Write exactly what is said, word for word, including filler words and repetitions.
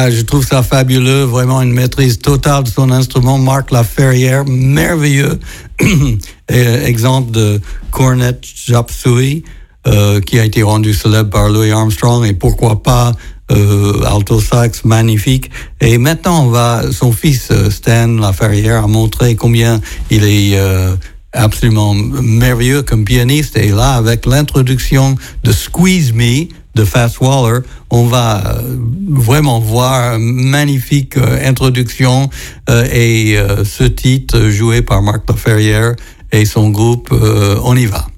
Ah, je trouve ça fabuleux, vraiment une maîtrise totale de son instrument. Marc Laferrière, merveilleux exemple de cornet chop suey euh, qui a été rendu célèbre par Louis Armstrong, et pourquoi pas euh, alto sax magnifique. Et maintenant, on va, son fils Stan Laferrière a montré combien il est euh, absolument merveilleux comme pianiste. Et là, avec l'introduction de Squeeze Me de Fats Waller, on va euh, vraiment voir une magnifique euh, introduction euh, et euh, ce titre joué par Marc Laferrière et son groupe, euh, on y va.